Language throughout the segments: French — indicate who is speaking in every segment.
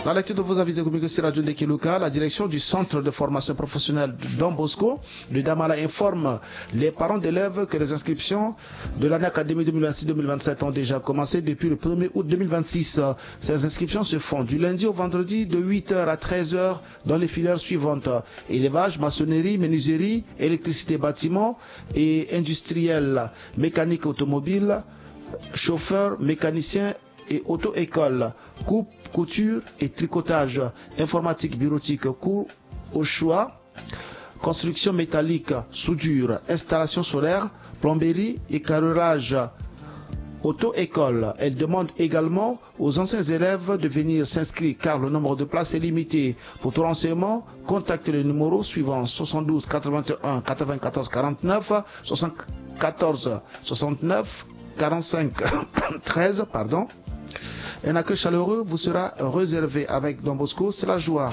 Speaker 1: La lecture de vos avis de communication Radio Ndekeluka, la direction du centre de formation professionnelle de Don Bosco de Damala informe les parents d'élèves que les inscriptions de l'année académique 2026-2027 ont déjà commencé depuis le 1er août 2026. Ces inscriptions se font du lundi au vendredi de 8h à 13h dans les filières suivantes: élevage, maçonnerie, menuiserie, électricité, bâtiment et industriel, mécanique automobile, chauffeur, mécanicien et auto-école, coupe, couture et tricotage, informatique, bureautique, cours au choix, construction métallique, soudure, installation solaire, plomberie et carrelage, auto-école. Elle demande également aux anciens élèves de venir s'inscrire car le nombre de places est limité. Pour tout renseignement, contactez le numéro suivant: 72 81 94 49, 74 69 45 13, pardon. Un accueil chaleureux vous sera réservé. Avec Don Bosco, c'est la joie.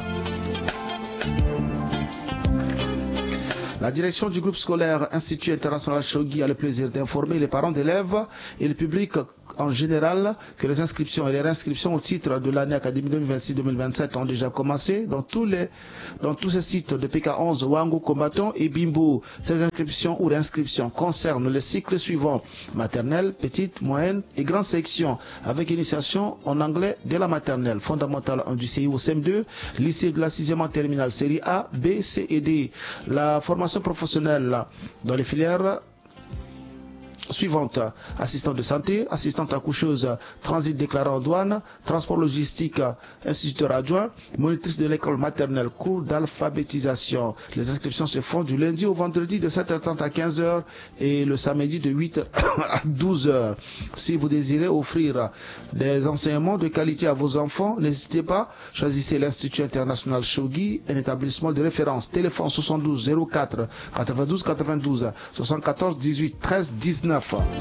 Speaker 1: La direction du groupe scolaire Institut International Shogi a le plaisir d'informer les parents d'élèves et le public en général que les inscriptions et les réinscriptions au titre de l'année académique 2026-2027 ont déjà commencé dans tous ces sites de PK11, Wango, Combattant et Bimbo. Ces inscriptions ou réinscriptions concernent les cycles suivants: maternelle, petite, moyenne et grande section, avec initiation en anglais dès la maternelle, fondamentale 1 du CI au CM2, lycée de la 6e en terminale, série A, B, C et D. La formation professionnelle dans les filières suivantes: assistante de santé, assistante accoucheuse, transit déclarant en douane, transport logistique, instituteur adjoint, monitrice de l'école maternelle, cours d'alphabétisation. Les inscriptions se font du lundi au vendredi de 7h30 à 15h et le samedi de 8h à 12h. Si vous désirez offrir des enseignements de qualité à vos enfants, n'hésitez pas, choisissez l'Institut International Shogi, un établissement de référence. Téléphone 72 04 92 92 74 18 13 19.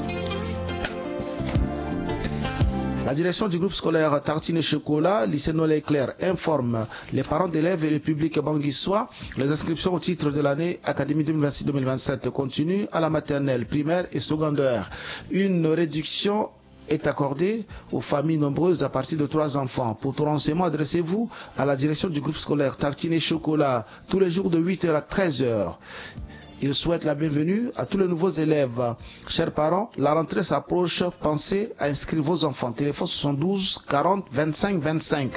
Speaker 1: La direction du groupe scolaire Tartine et Chocolat, lycée Nolé Claire, informe les parents d'élèves et le public banguissois. Les inscriptions au titre de l'année académique 2026-2027 continuent à la maternelle, primaire et secondaire. Une réduction est accordée aux familles nombreuses à partir de 3 enfants. Pour tout renseignement, adressez-vous à la direction du groupe scolaire Tartine et Chocolat tous les jours de 8h à 13h. Il souhaite la bienvenue à tous les nouveaux élèves. Chers parents, la rentrée s'approche. Pensez à inscrire vos enfants. Téléphone 72 40 25 25.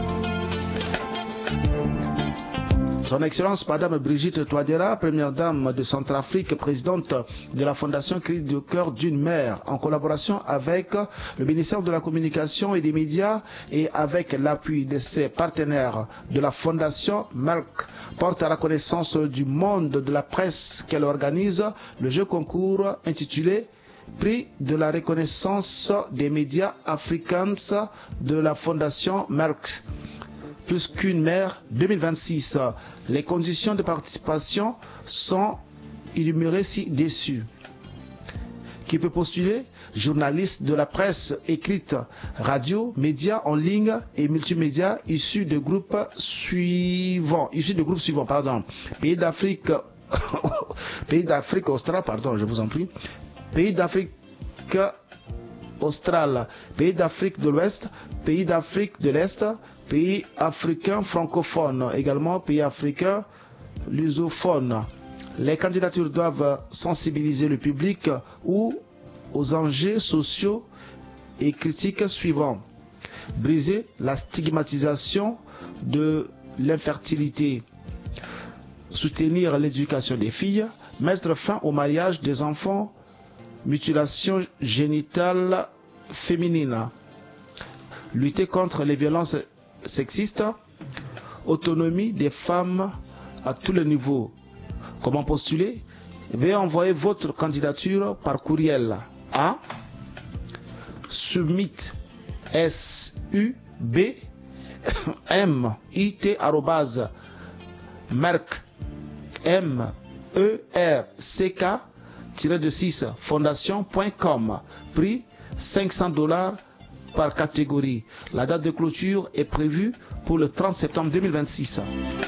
Speaker 1: Son Excellence Madame Brigitte Touadéra, première dame de Centrafrique, présidente de la Fondation Cri du cœur d'une mère, en collaboration avec le ministère de la Communication et des Médias et avec l'appui de ses partenaires de la Fondation Merck, porte à la connaissance du monde de la presse qu'elle organise le jeu concours intitulé Prix de la reconnaissance des médias africains de la Fondation Merck. Plus qu'une mère 2026. Les conditions de participation sont énumérées ci-dessus. Qui peut postuler? Journaliste de la presse écrite, radio, médias en ligne et multimédia issus de groupes suivants. Pays d'Afrique, pays d'Afrique australe, pardon, je vous en prie. Pays d'Afrique australe, pays d'Afrique de l'Ouest, pays d'Afrique de l'Est, pays africains francophones, également pays africains lusophones. Les candidatures doivent sensibiliser le public ou aux enjeux sociaux et critiques suivants: briser la stigmatisation de l'infertilité, soutenir l'éducation des filles, mettre fin au mariage des enfants, mutilation génitale féminine, lutter contre les violences sexistes, autonomie des femmes à tous les niveaux. Comment postuler? Veuillez envoyer votre candidature par courriel à submit merck fondation.com. Prix $500 par catégorie. La date de clôture est prévue pour le 30 septembre 2026.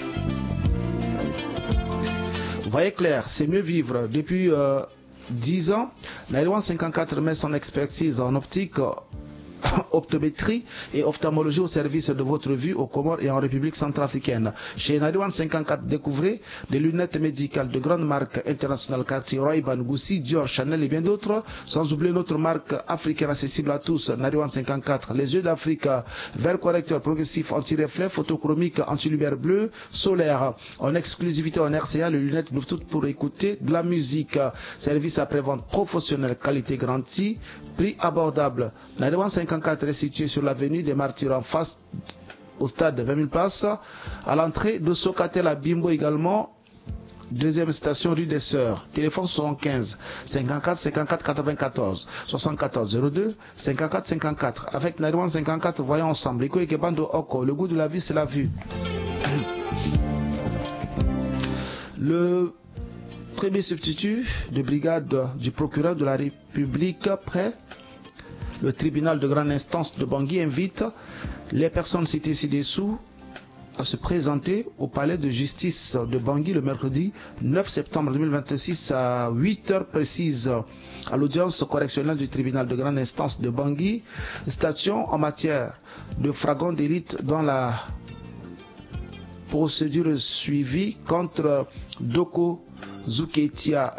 Speaker 1: Vous voyez clair, c'est mieux vivre. Depuis 10 ans, Naïlouan 54 met son expertise en optique optométrie et ophtalmologie au service de votre vue aux Comores et en République centrafricaine. Chez Nariwan 54, découvrez des lunettes médicales de grandes marques internationales, Cartier, Ray-Ban, Gucci, Dior, Chanel et bien d'autres, sans oublier notre marque africaine accessible à tous, Nariwan 54, les yeux d'Afrique, verre correcteur progressif anti-reflet, photochromique, anti-lumière bleue, solaire, en exclusivité en RCA, les lunettes Bluetooth pour écouter de la musique, service après-vente professionnel, qualité garantie, prix abordable. Nariwan 54 est situé sur l'avenue des Martyrs en face au stade de 20 000 places, à l'entrée de Socatel à Bimbo également, deuxième station rue des Sœurs. Téléphone 75 54 54 94 74 02 54 54. Avec Nariwan 54, voyons ensemble. Eko Ekebando Oko, le goût de la vie c'est la vue. Le premier substitut de brigade du procureur de la République près le tribunal de grande instance de Bangui invite les personnes citées ci-dessous à se présenter au palais de justice de Bangui le mercredi 9 septembre 2026 à 8 heures précises à l'audience correctionnelle du tribunal de grande instance de Bangui, station en matière de flagrant délit dans la procédure suivie contre Doko Zuketia